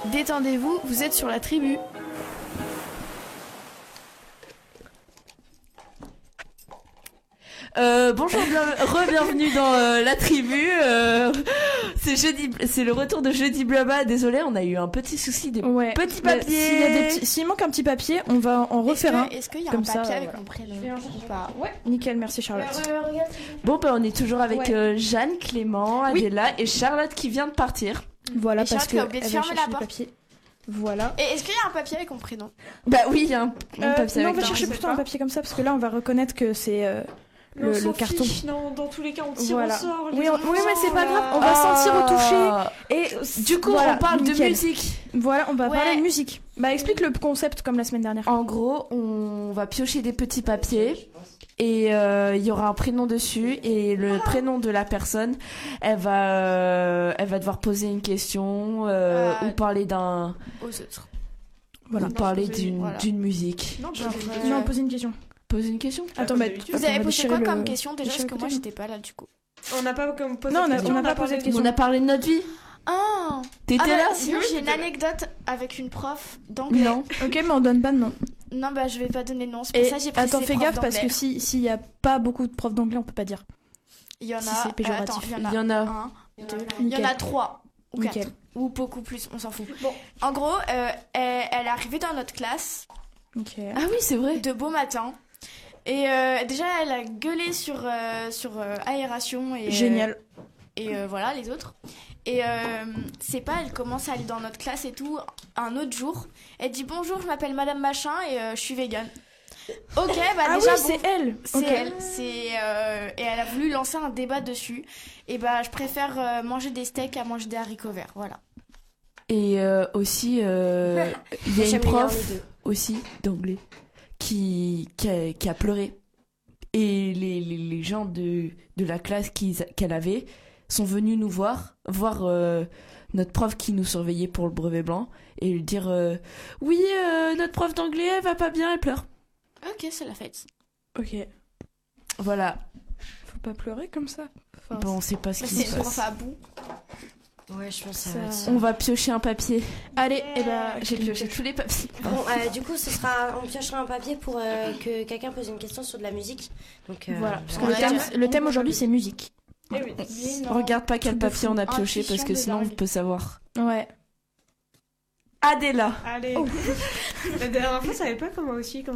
Détendez-vous, vous êtes sur la tribu. Bonjour, re-bienvenue dans la tribu. C'est le retour de Jeudi Blabla. Désolé, on a eu un petit souci des petits papiers. S'il manque un petit papier, on va en refaire un. Est-ce qu'il y a comme un papier ça, avec mon prénom ou pas? Ouais, nickel, merci Charlotte. Bon, on est toujours avec Jeanne, Clément, Adela et Charlotte qui vient de partir. Voilà, Et parce Charlotte que qui a oublié de elle va fermer chercher la les porte. papiers. Voilà. Et est-ce qu'il y a un papier avec mon prénom? Bah oui, il y a un papier non, on avec va chercher plutôt un papier comme ça parce que là, on va reconnaître que c'est le carton. Non, dans tous les cas, on tire Voilà. au sort. Oui, mais c'est pas grave, on va sentir au toucher. Et Du coup, voilà, on parle de nickel. musique. Voilà, on va parler de musique. Bah, explique le concept comme la semaine dernière. En gros, on va piocher des petits papiers et il y aura un prénom dessus et le prénom de la personne, elle va devoir poser une question ou parler d'un Aux autres. Voilà. ou parler d'une voilà. d'une musique. Non, poser une question. Poser une question. Attends, bah, Vous on avez va posé déchirer quoi le- comme question déjà? déchirer Parce que le moi, côté. j'étais pas là du coup. On n'a pas comme posé Non, de question, on n'a pas posé de question. On a parlé de notre vie. Ah T'étais là? sinon, Oui, j'ai une j'étais là. anecdote avec une prof d'anglais. Non. Ok, mais on donne pas de nom. Non, bah je vais pas donner de nom. C'est pour Et ça que j'ai pris attends, ces fais profs gaffe parce que d'anglais. s'il y a pas beaucoup de profs d'anglais, on peut pas dire. Il y en a. si c'est péjoratif. Attends, Il y en a. un, deux. Il y en a 3 ou 4 Nickel. ou beaucoup plus. On s'en fout. Bon, en gros, elle est arrivée dans notre classe Ok. Ah oui, c'est vrai. de beau matin. Et déjà, elle a gueulé sur aération et Génial. Et voilà les autres. Et c'est pas, elle commence à aller dans notre classe et tout. Un autre jour, elle dit bonjour, je m'appelle Madame Machin et je suis végane. Ok, bah Ah déjà oui, bon, c'est elle. c'est Ok. elle. Et elle a voulu lancer un débat dessus. Et bah je préfère manger des steaks à manger des haricots verts. Voilà. Et aussi, il y a une prof aussi d'anglais qui a pleuré. Et les gens de la classe qu'elle avait sont venus nous voir notre prof qui nous surveillait pour le brevet blanc et lui dire oui, notre prof d'anglais, elle va pas bien, elle pleure. Ok, c'est la fête. Ok. Voilà. Faut pas pleurer comme ça. Enfin, Bon, on sait pas ce Bah, qui c'est se une prof passe. à bout. Ouais, je pense que ça Ça- va être ça. On va piocher un papier. Allez, et bah, J'ai pioché tous les papiers. Bon, du coup, on piochera un papier pour que quelqu'un pose une question sur de la musique. Donc, Voilà, parce que on a le thème aujourd'hui c'est musique. Eh oui. Regarde pas quel Truc de papier fou. on a pioché Intuition parce que de sinon on dingue. peut savoir. Ouais. Adela. Allez. La dernière fois, ça savait pas comment aussi.